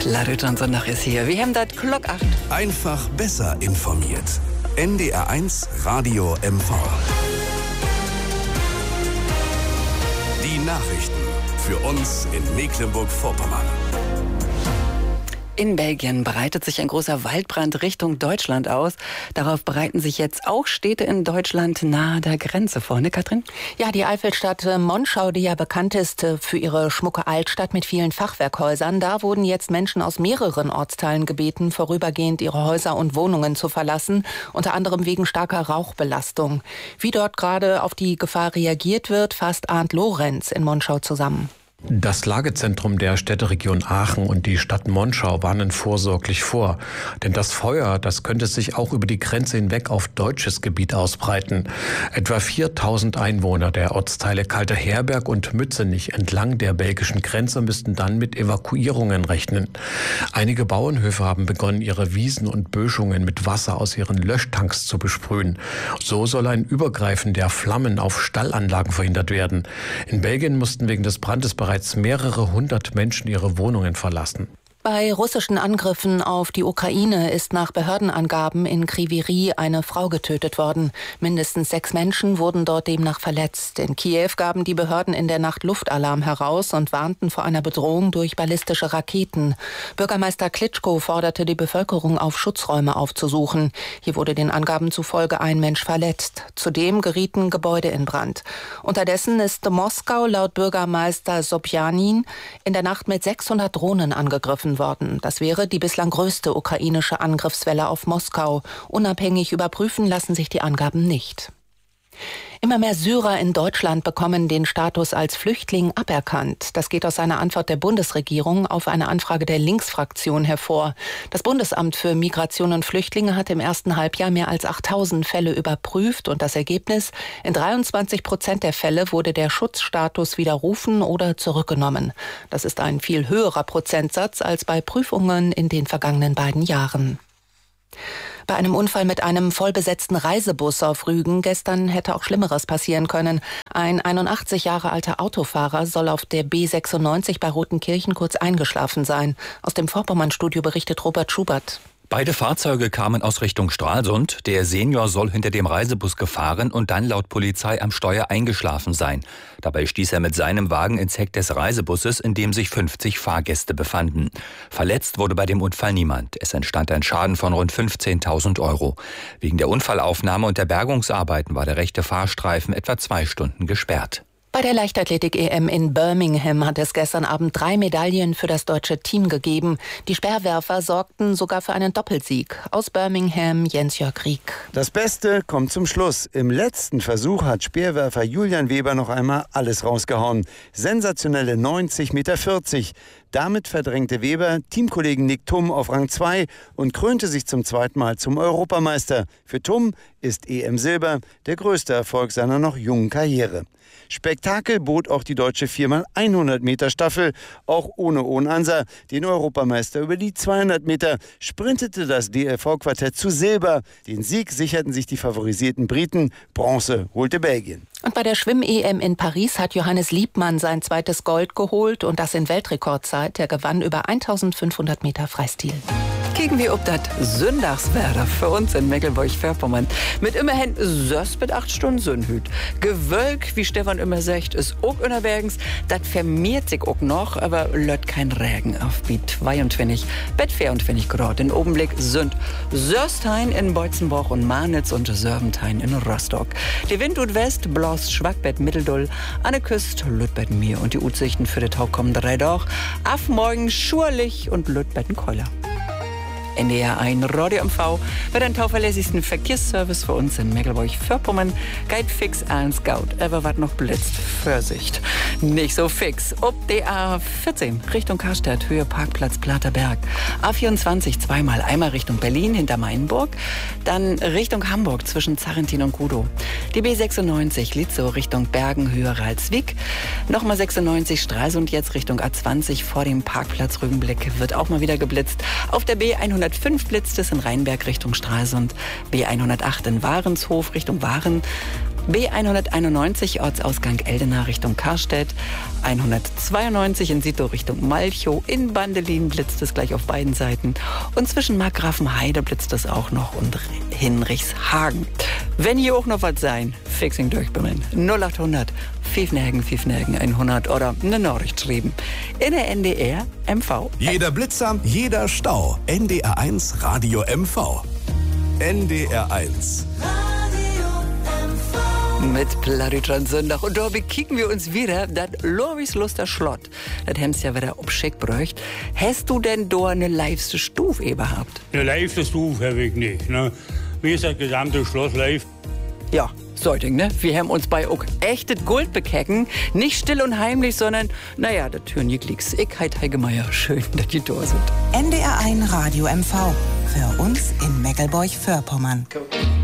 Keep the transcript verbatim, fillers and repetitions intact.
Larry Johnson ist hier. Wir haben das Glock acht. Einfach besser informiert. N D R eins Radio M V. Die Nachrichten für uns in Mecklenburg-Vorpommern. In Belgien breitet sich ein großer Waldbrand Richtung Deutschland aus. Darauf bereiten sich jetzt auch Städte in Deutschland nahe der Grenze vor. Ne, Katrin? Ja, die Eifelstadt Monschau, die ja bekannt ist für ihre schmucke Altstadt mit vielen Fachwerkhäusern. Da wurden jetzt Menschen aus mehreren Ortsteilen gebeten, vorübergehend ihre Häuser und Wohnungen zu verlassen, unter anderem wegen starker Rauchbelastung. Wie dort gerade auf die Gefahr reagiert wird, fasst Arndt Lorenz in Monschau zusammen. Das Lagezentrum der Städteregion Aachen und die Stadt Monschau warnen vorsorglich vor. Denn das Feuer, das könnte sich auch über die Grenze hinweg auf deutsches Gebiet ausbreiten. Etwa viertausend Einwohner der Ortsteile Kalteherberg und Mützenich entlang der belgischen Grenze müssten dann mit Evakuierungen rechnen. Einige Bauernhöfe haben begonnen, ihre Wiesen und Böschungen mit Wasser aus ihren Löschtanks zu besprühen. So soll ein Übergreifen der Flammen auf Stallanlagen verhindert werden. In Belgien mussten wegen des Brandes bereits Bereits mehrere hundert Menschen ihre Wohnungen verlassen. Bei russischen Angriffen auf die Ukraine ist nach Behördenangaben in Kryvyi Rih eine Frau getötet worden. Mindestens sechs Menschen wurden dort demnach verletzt. In Kiew gaben die Behörden in der Nacht Luftalarm heraus und warnten vor einer Bedrohung durch ballistische Raketen. Bürgermeister Klitschko forderte die Bevölkerung auf, Schutzräume aufzusuchen. Hier wurde den Angaben zufolge ein Mensch verletzt. Zudem gerieten Gebäude in Brand. Unterdessen ist Moskau laut Bürgermeister Sobjanin in der Nacht mit sechshundert Drohnen angegriffen worden. Das wäre die bislang größte ukrainische Angriffswelle auf Moskau. Unabhängig überprüfen lassen sich die Angaben nicht. Immer mehr Syrer in Deutschland bekommen den Status als Flüchtling aberkannt. Das geht aus einer Antwort der Bundesregierung auf eine Anfrage der Linksfraktion hervor. Das Bundesamt für Migration und Flüchtlinge hat im ersten Halbjahr mehr als achttausend Fälle überprüft und das Ergebnis: in dreiundzwanzig Prozent der Fälle wurde der Schutzstatus widerrufen oder zurückgenommen. Das ist ein viel höherer Prozentsatz als bei Prüfungen in den vergangenen beiden Jahren. Bei einem Unfall mit einem vollbesetzten Reisebus auf Rügen gestern hätte auch Schlimmeres passieren können. Ein einundachtzig Jahre alter Autofahrer soll auf der B sechsundneunzig bei Rotenkirchen kurz eingeschlafen sein. Aus dem Vorpommern-Studio berichtet Robert Schubert. Beide Fahrzeuge kamen aus Richtung Stralsund. Der Senior soll hinter dem Reisebus gefahren und dann laut Polizei am Steuer eingeschlafen sein. Dabei stieß er mit seinem Wagen ins Heck des Reisebusses, in dem sich fünfzig Fahrgäste befanden. Verletzt wurde bei dem Unfall niemand. Es entstand ein Schaden von rund fünfzehntausend Euro. Wegen der Unfallaufnahme und der Bergungsarbeiten war der rechte Fahrstreifen etwa zwei Stunden gesperrt. Bei der Leichtathletik-E M in Birmingham hat es gestern Abend drei Medaillen für das deutsche Team gegeben. Die Speerwerfer sorgten sogar für einen Doppelsieg. Aus Birmingham Jens-Jörg Rieck. Das Beste kommt zum Schluss. Im letzten Versuch hat Speerwerfer Julian Weber noch einmal alles rausgehauen. Sensationelle neunzig Komma vierzig Meter. Damit verdrängte Weber Teamkollegen Nick Thum auf Rang zwei und krönte sich zum zweiten Mal zum Europameister. Für Thum ist E M Silber der größte Erfolg seiner noch jungen Karriere. Spektakel bot auch die deutsche vier mal hundert Meter Staffel. Auch ohne Ohn Ansa, den Europameister über die zweihundert Meter, sprintete das D L V-Quartett zu Silber. Den Sieg sicherten sich die favorisierten Briten. Bronze holte Belgien. Und bei der Schwimm-E M in Paris hat Johannes Liebmann sein zweites Gold geholt und das in Weltrekordzeit. Er gewann über eintausendfünfhundert Meter Freistil. Kicken wir ob das Sündagswerder für uns in Mecklenburg-Vorpommern. Mit immerhin sechs bis acht Stunden Sonnenhüt. Gewölk, wie Stefan immer sagt, ist auch innerbergens. Das vermehrt sich auch noch, aber löt kein Regen auf Beat zweiundzwanzig. Bett vierundzwanzig Grad. In Obenblick sind Sörstein in Beutzenbach und Marnitz und Sörventein in Rostock. Die Wind tut West, bloß Schwackbett Mitteldull. An der Küste Lütbett mir und die Utsichten für den Tag kommen drei doch. Auf morgen schurlich und Lütbetten Keuler. N D R eins Radio M V mit dem tauverlässigsten Verkehrsservice für uns in Mecklenburg-Vorpommern. Guide fix eins Gaut, aber was noch blitzt, Vorsicht. Nicht so fix. Ob D A vierzehn Richtung Karstadt, Höhe Parkplatz Platerberg. A vierundzwanzig zweimal, einmal Richtung Berlin hinter Mainburg, dann Richtung Hamburg zwischen Zarrentin und Kudow. Die B sechsundneunzig Litzow Richtung Bergen, Höhe Ralswiek. Nochmal sechsundneunzig Stralsund jetzt Richtung A zwanzig vor dem Parkplatz Rügenblick wird auch mal wieder geblitzt. Auf der B hundertfünf blitzt es in Rheinberg Richtung Stralsund, B hundertacht in Warenshof Richtung Waren. B hunderteinundneunzig Ortsausgang Eldena Richtung Karstedt, hundertzweiundneunzig in Sito Richtung Malchow, in Bandelin blitzt es gleich auf beiden Seiten und zwischen Markgrafenheide blitzt es auch noch und Hinrichshagen. Wenn hier auch noch was sein, fixing durchbimmeln. null achthundert Pfiffenhagen, Pfiffenhagen hundert oder eine Nachricht schreiben. In der N D R M V. Jeder Blitzer, jeder Stau. N D R eins Radio M V. N D R eins. Mit Plattdeutsch Sonntag. Und da bekicken wir uns wieder das Lovis-Luster Schlott. Das haben sie ja wieder obschick bräucht. Hast du denn da eine leifste Stufe gehabt? Eine leifste Stufe habe ich nicht. Ne? Wie ist das gesamte Schloss live? Ja, sollte, ne? Wir haben uns bei auch echtes Gold bekecken. Nicht still und heimlich, sondern, naja, das hören die Klicks. Ich heit Heike Meier. Schön, dass die da sind. N D R eins Radio M V. Für uns in Meckelburg-Vorpommern. Cool.